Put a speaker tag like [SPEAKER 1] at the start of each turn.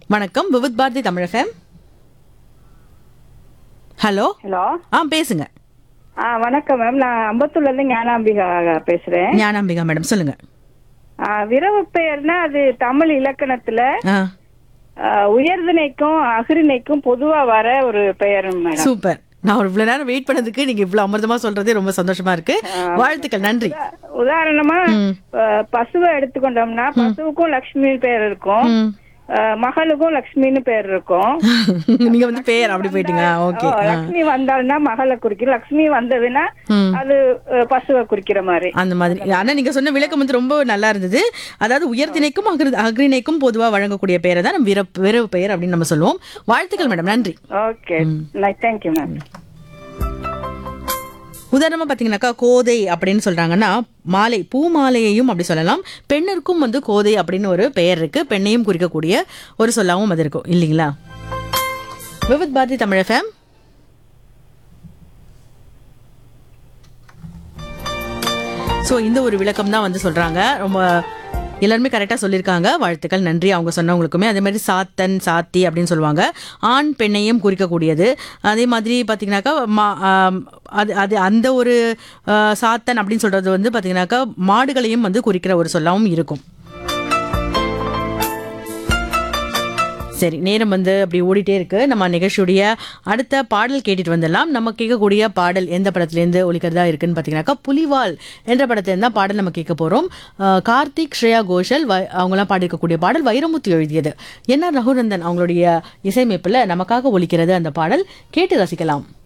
[SPEAKER 1] வணக்கம், விவித் பாரதி தமிழகம். Hello.
[SPEAKER 2] Hello.
[SPEAKER 1] பேசுங்க.
[SPEAKER 2] வணக்கம் மேம். நான் அம்பத்தூர்ல இருந்து ஞானாம்பிகா பேசுறேன்.
[SPEAKER 1] ஞானாம்பிகா மேடம், சொல்லுங்க.
[SPEAKER 2] விரவு பெயர்னா அது தமிழ் இலக்கணத்துல
[SPEAKER 1] ஆ,
[SPEAKER 2] உயர்திணைக்கும் அகிரிணைக்கும் பொதுவா வர ஒரு பெயர் மேடம்.
[SPEAKER 1] சூப்பர். நான் ஒரு இவ்வளவு நேரம் வெயிட் பண்ணதுக்கு நீங்க இவ்வளவு அமிர்தமா சொல்றதே ரொம்ப சந்தோஷமா இருக்கு. வாழ்த்துக்கள், நன்றி.
[SPEAKER 2] உதாரணமா பசுவை எடுத்துக்கொண்டோம்னா பசுவுக்கும் லக்ஷ்மி பெயர் இருக்கும்,
[SPEAKER 1] ம்.
[SPEAKER 2] மகளுக்கும் லக்ஷ்மின்னு பேர் இருக்கும்.
[SPEAKER 1] நீங்க வந்து பெயர் அப்படி போயிட்டீங்க. ஓகே.
[SPEAKER 2] லக்ஷ்மி வந்தால்னா மகளை குறிக்கும், லக்ஷ்மி வந்ததுன்னா அது பசுவை குறிக்கிற மாதிரி.
[SPEAKER 1] அந்த மாதிரி. ஆனா நீங்க சொன்ன விளக்கம் வந்து ரொம்ப நல்லா இருந்தது. அதாவது உயர்திணைக்கும் அக்ரிணைக்கும் பொதுவா வழங்கக்கூடிய பெயரை தான் நம்ம விரவு பெயர் அப்படின்னு நம்ம சொல்லுவோம். வாழ்த்துக்கள் மேடம், நன்றி.
[SPEAKER 2] Okay, thank you ma'am.
[SPEAKER 1] உதாரணமா பாத்தீங்கன்னாக்கா கோதை அப்படின்னு சொல்றாங்கன்னா மாலை, பூ மாலையையும் அப்படி சொல்லலாம். பெண்ணிற்கும் வந்து கோதை அப்படின்னு ஒரு பெயர் இருக்கு. பெண்ணையும் குறிக்கக்கூடிய ஒரு சொல்லாவும் அது இருக்கும் இல்லைங்களா? விவித் பாரதி தமிழகம். ஸோ இந்த ஒரு விளக்கம் தான் வந்து சொல்றாங்க. ரொம்ப எல்லாருமே கரெக்டாக சொல்லியிருக்காங்க. வாழ்த்துக்கள், நன்றி அவங்க சொன்னவங்களுக்குமே. அதே மாதிரி சாத்தன், சாத்தி அப்படின்னு சொல்லுவாங்க. ஆண் பெண்ணையும் குறிக்கக்கூடியது. அதே மாதிரி பார்த்தீங்கன்னாக்கா அது அது அந்த ஒரு சாத்தன் அப்படின்னு சொல்றது வந்து பார்த்தீங்கன்னாக்கா மாடுகளையும் வந்து குறிக்கிற ஒரு சொல்லாவும் இருக்கும். சரி, நேரம் வந்து அப்படி ஓடிட்டே இருக்கு. நம்ம நிகழ்ச்சியுடைய அடுத்த பாடல் கேட்டுட்டு வந்துடலாம். நம்ம கேட்கக்கூடிய பாடல் எந்த படத்துலேருந்து ஒலிக்கிறதா இருக்குன்னு பார்த்தீங்கன்னாக்கா புலிவால் என்ற படத்துலேருந்து தான் பாடல் நம்ம கேட்க போகிறோம். கார்த்திக், ஸ்ரேயா கோஷல் அவங்களாம் பாடிருக்கக்கூடிய பாடல் வைரமுத்து எழுதியது. என்.ஆர். ரகுநந்தன் அவங்களுடைய இசையமைப்பில் நமக்காக ஒலிக்கிறது அந்த பாடல். கேட்டு ரசிக்கலாம்.